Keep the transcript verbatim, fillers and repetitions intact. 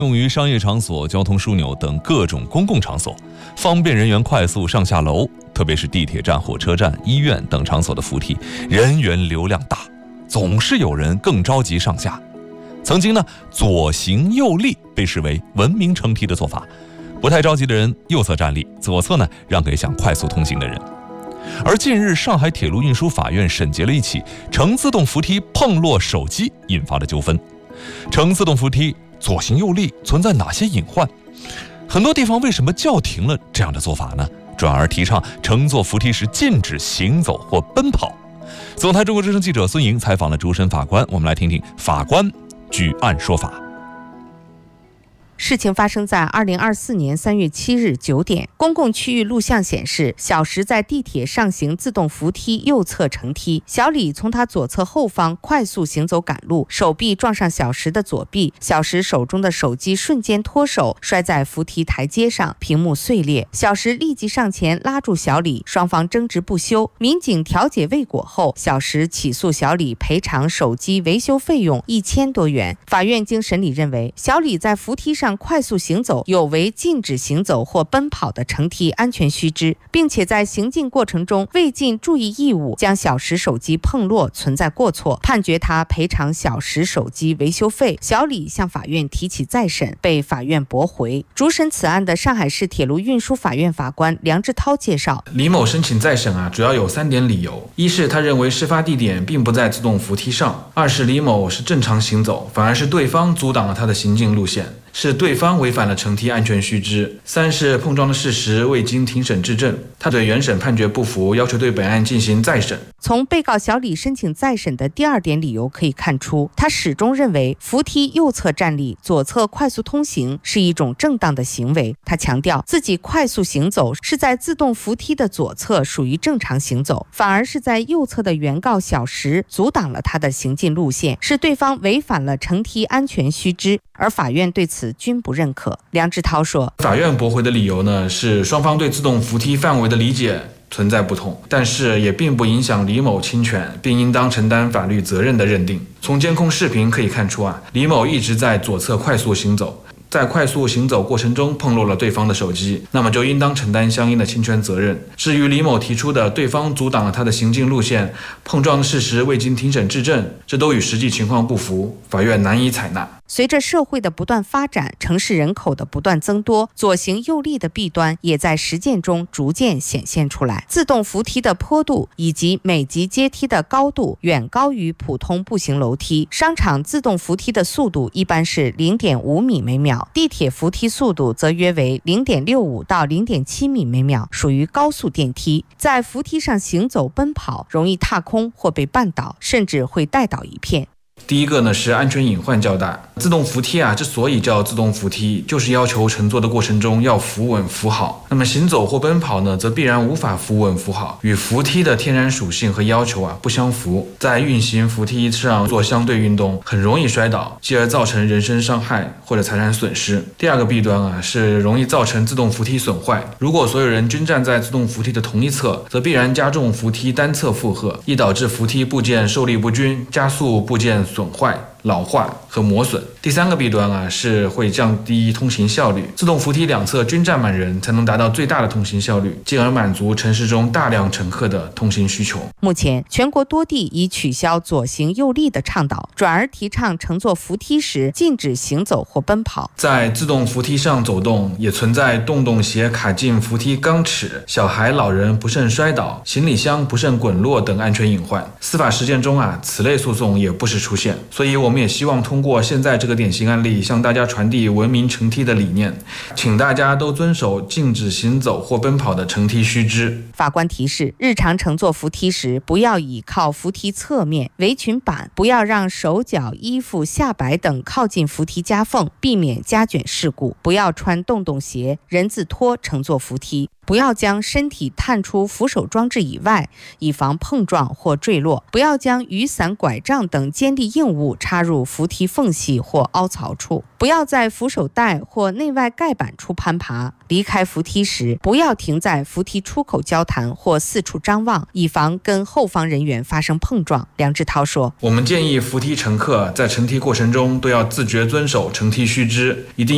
用于商业场所、交通枢纽等各种公共场所，方便人员快速上下楼。特别是地铁站、火车站、医院等场所的扶梯，人员流量大，总是有人更着急上下。曾经呢，左行右立被视为文明乘梯的做法，不太着急的人右侧站立，左侧呢让给想快速通行的人。而近日，上海铁路运输法院审结了一起乘自动扶梯碰落手机引发的纠纷。乘自动扶梯左行右立存在哪些隐患？很多地方为什么叫停了这样的做法呢？转而提倡乘坐扶梯时禁止行走或奔跑。总台中国之声记者孙莹采访了主审法官，我们来听听法官举案说法。 事情发生在二零二四年三月七日九点，公共区域录像显示，小石在地铁上行自动扶梯右侧乘梯，小李从他左侧后方快速行走赶路，手臂撞上小石的左臂，小石手中的手机瞬间脱手，摔在扶梯台阶上，屏幕碎裂。小石立即上前拉住小李，双方争执不休。民警调解未果后，小石起诉小李赔偿手机维修费用一千多元。法院经审理认为，小李在扶梯上快速行走有违禁止行走或奔跑的乘梯安全须知，并且在行进过程中未尽注意义务，将小石手机碰落，存在过错，判决他赔偿小石手机维修费。小李向法院提起再审，被法院驳回。主审此案的上海市铁路运输法院法官梁志涛介绍， 李某申请再审啊，主要有三点理由：一是他认为事发地点并不在自动扶梯上；二是李某是正常行走，反而是对方阻挡了他的行进路线，是对方违反了乘梯安全须知；三是碰撞的事实未经庭审质证。他对原审判决不服，要求对本案进行再审。 从被告小李申请再审的第二点理由可以看出，他始终认为扶梯右侧站立、左侧快速通行是一种正当的行为。他强调自己快速行走是在自动扶梯的左侧，属于正常行走，反而是在右侧的原告小石阻挡了他的行进路线，是对方违反了乘梯安全须知，而法院对此均不认可。梁志涛说， 法院驳回的理由呢，是双方对自动扶梯范围的理解存在不同，但是也并不影响李某侵权并应当承担法律责任的认定。从监控视频可以看出啊，李某一直在左侧快速行走，在快速行走过程中碰落了对方的手机，那么就应当承担相应的侵权责任。至于李某提出的对方阻挡了他的行进路线、碰撞的事实未经庭审质证，这都与实际情况不符，法院难以采纳。 随着社会的不断发展，城市人口的不断增多，左行右立的弊端也在实践中逐渐显现出来。自动扶梯的坡度以及每级阶梯的高度远高于普通步行楼梯，商场自动扶梯的速度一般是 零点五米每秒，地铁扶梯速度则约为 零点六五到 零点七米每秒，属于高速电梯。在扶梯上行走奔跑，容易踏空或被绊倒，甚至会带倒一片。 第一个呢是安全隐患较大。自动扶梯啊，之所以叫自动扶梯，就是要求乘坐的过程中要扶稳扶好。那么行走或奔跑呢，则必然无法扶稳扶好，与扶梯的天然属性和要求啊不相符。在运行扶梯上做相对运动，很容易摔倒，继而造成人身伤害或者财产损失。第二个弊端啊，是容易造成自动扶梯损坏。如果所有人均站在自动扶梯的同一侧，则必然加重扶梯单侧负荷，易导致扶梯部件受力不均，加速部件损坏、老化和磨损。第三个弊端啊，是会降低通行效率。自动扶梯两侧均站满人，才能达到最大的通行效率，进而满足城市中大量乘客的通行需求。 目前，全国多地已取消左行右立的倡导，转而提倡乘坐扶梯时禁止行走或奔跑。 在自动扶梯上走动，也存在洞洞鞋卡进扶梯钢齿、小孩、老人不慎摔倒、行李箱不慎滚落等安全隐患。司法实践中啊，此类诉讼也不时出现。所以我们也希望通过现在这个典型案例，向大家传递文明乘梯的理念，请大家都遵守禁止行走或奔跑的乘梯须知。 法官提示，日常乘坐扶梯时，不要倚靠扶梯侧面、围裙板，不要让手脚、衣服、下摆等靠近扶梯夹缝，避免夹卷事故。不要穿洞洞鞋、人字拖乘坐扶梯。不要将身体探出扶手装置以外，以防碰撞或坠落。不要将雨伞、拐杖等尖利硬物插入扶梯缝隙或凹槽处。不要在扶手带或内外盖板处攀爬。离开扶梯时，不要停在扶梯出口交谈或四处张望，以防跟后方人员发生碰撞。梁志涛说， 我们建议扶梯乘客在乘梯过程中都要自觉遵守乘梯须知，一定